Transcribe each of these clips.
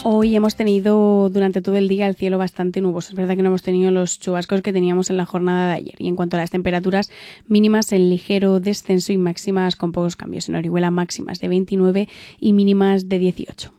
Hoy hemos tenido durante todo el día el cielo bastante nuboso. Es verdad que no hemos tenido los chubascos que teníamos en la jornada de ayer. Y en cuanto a las temperaturas mínimas, en ligero descenso y máximas con pocos cambios. En Orihuela máximas de 29 y mínimas de 18.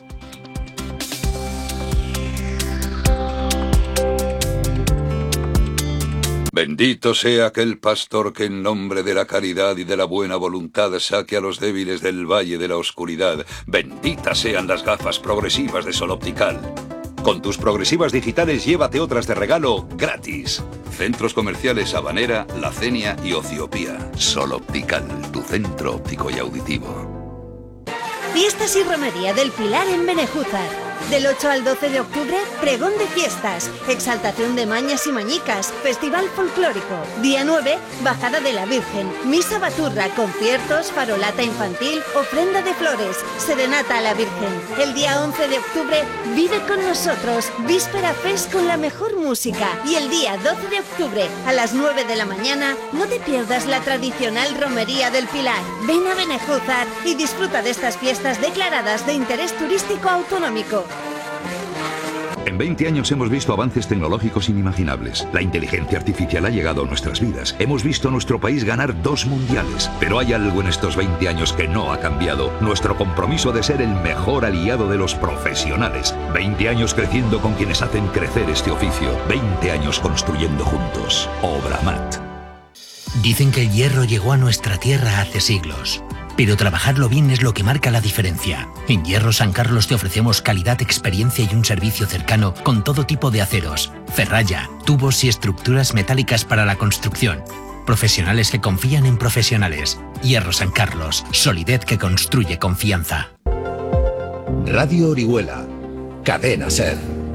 Bendito sea aquel pastor que en nombre de la caridad y de la buena voluntad saque a los débiles del valle de la oscuridad. Benditas sean las gafas progresivas de Sol Optical. Con tus progresivas digitales llévate otras de regalo gratis. Centros comerciales Habanera, La Cenia y Ociopía. Sol Optical, tu centro óptico y auditivo. Fiestas y romería del Pilar en Benejúzar. Del 8 al 12 de octubre, pregón de fiestas, exaltación de mañas y mañicas, festival folclórico. Día 9, bajada de la Virgen, misa baturra, conciertos, farolata infantil, ofrenda de flores, serenata a la Virgen. El día 11 de octubre, vive con nosotros, víspera fest con la mejor música. Y el día 12 de octubre, a las 9 de la mañana, no te pierdas la tradicional romería del Pilar. Ven a Benejúzar y disfruta de estas fiestas declaradas de interés turístico autonómico. En 20 años hemos visto avances tecnológicos inimaginables. La inteligencia artificial ha llegado a nuestras vidas. Hemos visto a nuestro país ganar 2 mundiales. Pero hay algo en estos 20 años que no ha cambiado. Nuestro compromiso de ser el mejor aliado de los profesionales. 20 años creciendo con quienes hacen crecer este oficio. 20 años construyendo juntos. Obramat. Dicen que el hierro llegó a nuestra tierra hace siglos. Pero trabajarlo bien es lo que marca la diferencia. En Hierro San Carlos te ofrecemos calidad, experiencia y un servicio cercano con todo tipo de aceros, ferralla, tubos y estructuras metálicas para la construcción. Profesionales que confían en profesionales. Hierro San Carlos, solidez que construye confianza. Radio Orihuela, Cadena SER.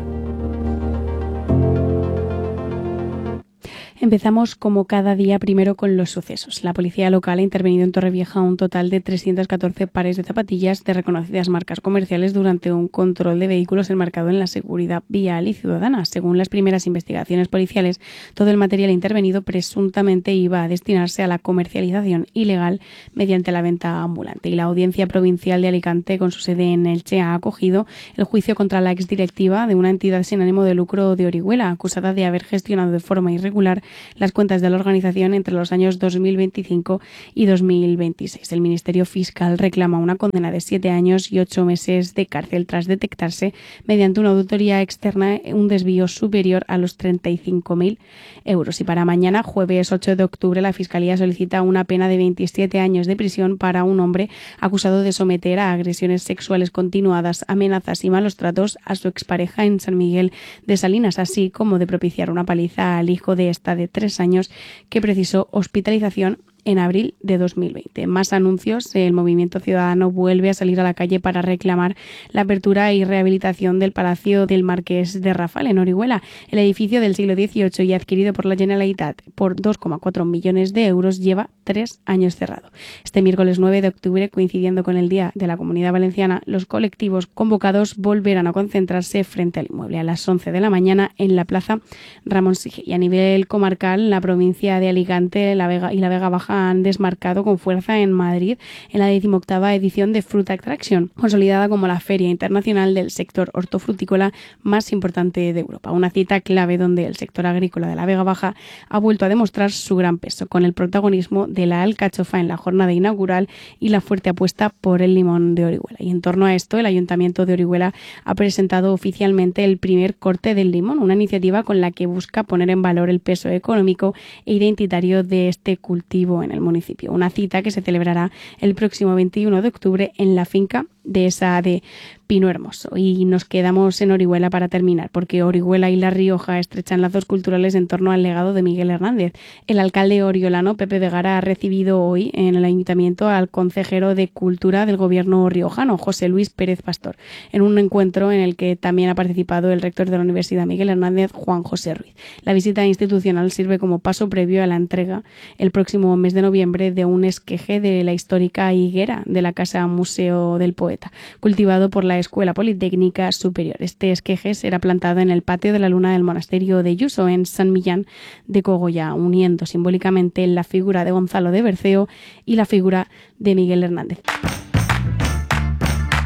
Empezamos como cada día primero con los sucesos. La policía local ha intervenido en Torrevieja un total de 314 pares de zapatillas de reconocidas marcas comerciales durante un control de vehículos enmarcado en la seguridad vial y ciudadana. Según las primeras investigaciones policiales, todo el material intervenido presuntamente iba a destinarse a la comercialización ilegal mediante la venta ambulante. Y la Audiencia Provincial de Alicante, con su sede en Elche, ha acogido el juicio contra la exdirectiva de una entidad sin ánimo de lucro de Orihuela, acusada de haber gestionado de forma irregular las cuentas de la organización entre los años 2025 y 2026. El Ministerio Fiscal reclama una condena de 7 años y 8 meses de cárcel tras detectarse mediante una auditoría externa un desvío superior a los 35.000 euros. Y para mañana, jueves 8 de octubre, la Fiscalía solicita una pena de 27 años de prisión para un hombre acusado de someter a agresiones sexuales continuadas, amenazas y malos tratos a su expareja en San Miguel de Salinas, así como de propiciar una paliza al hijo de esta de 3 años que precisó hospitalización en abril de 2020. Más anuncios. El Movimiento Ciudadano vuelve a salir a la calle para reclamar la apertura y rehabilitación del Palacio del Marqués de Rafal en Orihuela. El edificio del siglo XVIII y adquirido por la Generalitat por 2,4 millones de euros lleva 3 años cerrado. Este miércoles 9 de octubre, coincidiendo con el Día de la Comunidad Valenciana, los colectivos convocados volverán a concentrarse frente al inmueble a las 11 de la mañana en la Plaza Ramón Sige. Y a nivel comarcal, la provincia de Alicante, La Vega y la Vega Baja han desmarcado con fuerza en Madrid en la 18ª edición de Fruit Attraction, consolidada como la feria internacional del sector hortofrutícola más importante de Europa. Una cita clave donde el sector agrícola de la Vega Baja ha vuelto a demostrar su gran peso, con el protagonismo de la alcachofa en la jornada inaugural y la fuerte apuesta por el limón de Orihuela. Y en torno a esto, el Ayuntamiento de Orihuela ha presentado oficialmente el primer corte del limón, una iniciativa con la que busca poner en valor el peso económico e identitario de este cultivo en el municipio. Una cita que se celebrará el próximo 21 de octubre en la finca Dehesa de Pino Hermoso. Y nos quedamos en Orihuela para terminar, porque Orihuela y La Rioja estrechan lazos culturales en torno al legado de Miguel Hernández. El alcalde oriolano, Pepe Vegara, ha recibido hoy en el ayuntamiento al consejero de Cultura del gobierno riojano, José Luis Pérez Pastor, en un encuentro en el que también ha participado el rector de la Universidad Miguel Hernández, Juan José Ruiz. La visita institucional sirve como paso previo a la entrega el próximo mes de noviembre de un esqueje de la histórica higuera de la Casa Museo del Poeta, cultivado por la Escuela Politécnica Superior. Este esqueje será plantado en el patio de la Luna del monasterio de Yuso, en San Millán de Cogolla, uniendo simbólicamente la figura de Gonzalo de Berceo y la figura de Miguel Hernández.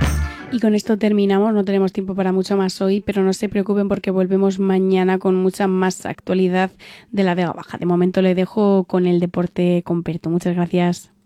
Y con esto terminamos, no tenemos tiempo para mucho más hoy, pero no se preocupen porque volvemos mañana con mucha más actualidad de la Vega Baja. De momento le dejo con el deporte con Perto. Muchas gracias.